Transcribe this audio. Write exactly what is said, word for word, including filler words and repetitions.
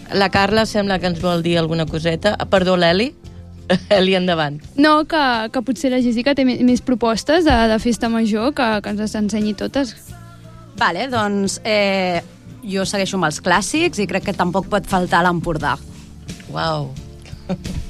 La Carla sembla que ens vol dir alguna coseta. Perdó, l'Eli. Eli, endavant. No, que, que potser la Jéssica té més propostes de, de festa major que, que ens les ensenyi totes. Vale, doncs eh, jo segueixo amb els clàssics i crec que tampoc pot faltar l'Empordà. Uau.